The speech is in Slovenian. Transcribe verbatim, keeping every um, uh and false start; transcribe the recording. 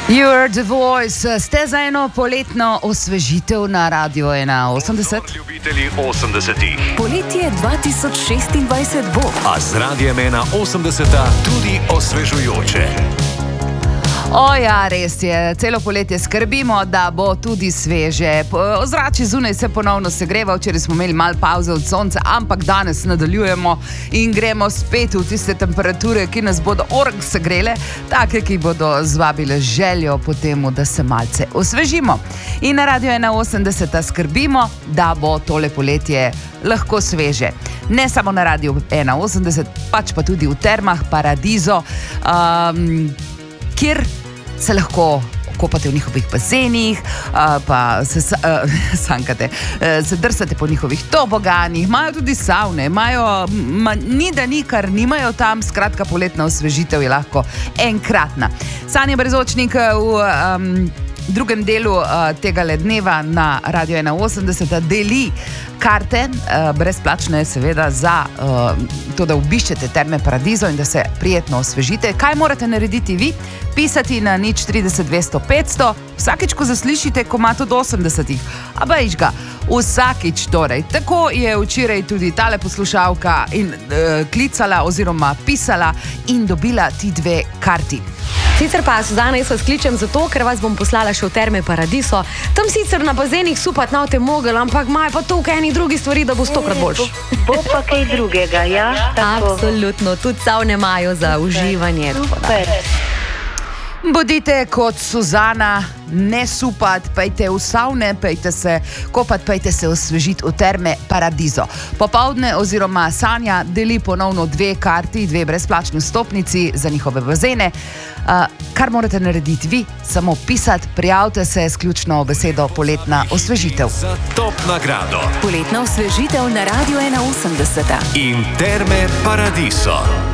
You're the voice. Ste za eno poletno osvežitev na Radio ena osemdeset? Ljubitelji osemdesetih. Poletje dva tisoč šestindvajset bo. A z Radiem ena osemdeset tudi osvežujoče. O ja, res je. Celo poletje skrbimo, da bo tudi sveže. Ozračje zunaj se ponovno segreva. Včeraj smo imeli malo pauze od sonca, ampak danes nadaljujemo in gremo spet v tiste temperature, ki nas bodo org segrele, take, ki bodo zvabile željo po temu, da se malce osvežimo. In na Radio ena osemdeset skrbimo, da bo tole poletje lahko sveže. Ne samo na Radio ena osemdeset, pač pa tudi v Termah Paradiso, um, kjer se lahko kopate v njihovih bazenih, pa se uh, sankate, uh, se drsate po njihovih toboganih, imajo tudi savne, imajo, ma, ni da ni, kar nimajo tam, skratka poletna osvežitev je lahko enkratna. Sanja Brezočnik v um, drugem delu uh, tega dneva na Radio ena osemdeset deli karte, uh, brezplačne seveda, za uh, to, da obiščete Terme Paradiso in da se prijetno osvežite. Kaj morate narediti vi? Pisati na nič trideset dvesto petsto, vsakič, ko zaslišite komad od osemdesetih. A bejž ga, vsakič torej. Tako je včeraj tudi tale poslušalka in uh, klicala oziroma pisala in dobila ti dve karti. Sicer pa, Suzana, jaz vas kličem zato, ker vas bom poslala še v Terme Paradiso. Tam sicer na bazenih supat ne boste mogli, ampak imajo pa toliko eni drugi stvari, da bo stokrat boljš. Bo, bo pa kaj drugega, ja? Tako. Absolutno, tudi savne imajo za uživanje. Super. Bodite kot Suzana, ne supat, pejte v savne, pejte se kopat, pejte se osvežiti v Terme Paradiso. Popoldne oziroma Sanja deli ponovno dve karti, dve brezplačni vstopnici za njihove bazene. Uh, kar morate narediti vi, samo pisati, prijavite se s ključno besedo poletna osvežitev. Za top nagrado. Poletna osvežitev na Radio ena osemdeset. In Terme Paradiso.